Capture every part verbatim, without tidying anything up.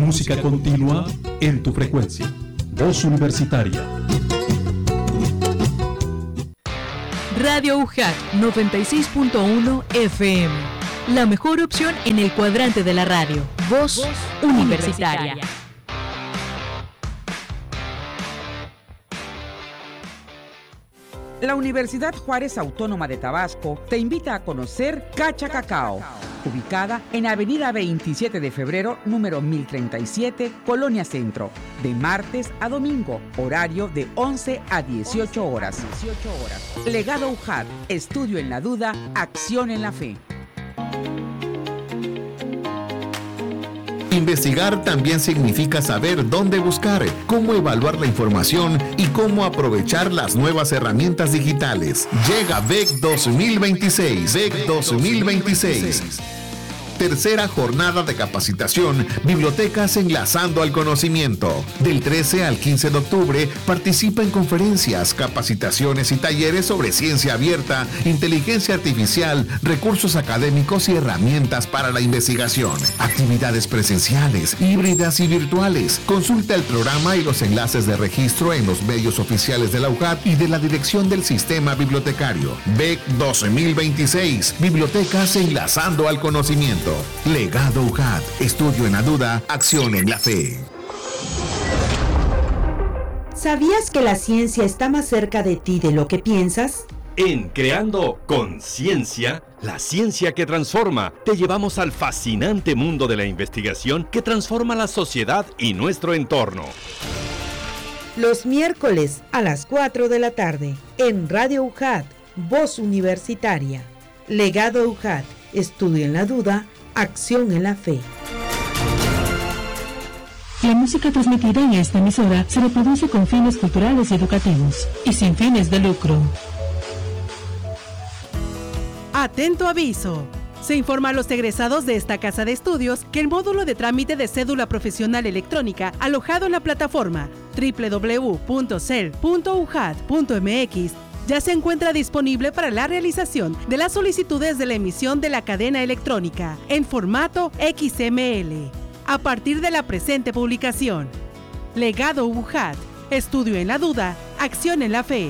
música continua en tu frecuencia. Voz Universitaria. Radio U J A T noventa y seis punto uno F M. La mejor opción en el cuadrante de la radio. Voz, Voz Universitaria. Universitaria. La Universidad Juárez Autónoma de Tabasco te invita a conocer Cacha Cacao, ubicada en Avenida veintisiete de febrero, número mil treinta y siete, Colonia Centro, de martes a domingo, horario de once a dieciocho horas. Legado U J A T, estudio en la duda, acción en la fe. Investigar también significa saber dónde buscar, cómo evaluar la información y cómo aprovechar las nuevas herramientas digitales. Llega B E C dos mil veintiséis. B E C dos mil veintiséis. Tercera jornada de capacitación, Bibliotecas Enlazando al Conocimiento. Del trece al quince de octubre, participa en conferencias, capacitaciones y talleres sobre ciencia abierta, inteligencia artificial, recursos académicos y herramientas para la investigación. Actividades presenciales, híbridas y virtuales. Consulta el programa y los enlaces de registro en los medios oficiales de la U J A T y de la Dirección del Sistema Bibliotecario. B E C dos mil veintiséis, Bibliotecas Enlazando al Conocimiento. Legado U J A T, estudio en la duda, acción en la fe. ¿Sabías que la ciencia está más cerca de ti de lo que piensas? En Creando Conciencia, la ciencia que transforma, te llevamos al fascinante mundo de la investigación que transforma la sociedad y nuestro entorno. Los miércoles a las cuatro de la tarde, en Radio U J A T, Voz Universitaria. Legado U J A T, estudio en la duda, acción en la fe. La música transmitida en esta emisora se reproduce con fines culturales y educativos y sin fines de lucro. Atento aviso. Se informa a los egresados de esta casa de estudios que el módulo de trámite de cédula profesional electrónica alojado en la plataforma doble u doble u doble u punto cel punto u j a t punto m x ya se encuentra disponible para la realización de las solicitudes de la emisión de la cadena electrónica en formato X M L. A partir de la presente publicación. Legado U J A T, estudio en la duda, acción en la fe.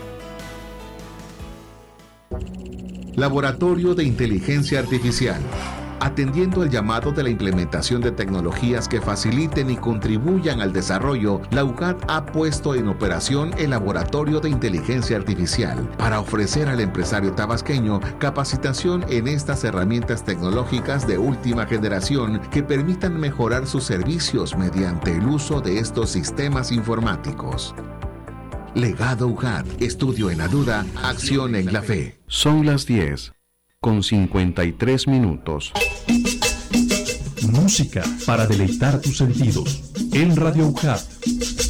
Laboratorio de Inteligencia Artificial. Atendiendo el llamado de la implementación de tecnologías que faciliten y contribuyan al desarrollo, la U J A T ha puesto en operación el Laboratorio de Inteligencia Artificial para ofrecer al empresario tabasqueño capacitación en estas herramientas tecnológicas de última generación que permitan mejorar sus servicios mediante el uso de estos sistemas informáticos. Legado U J A T, estudio en la duda, acción en la fe. Son las diez. Con cincuenta y tres minutos. Música para deleitar tus sentidos. En Radio U J A T.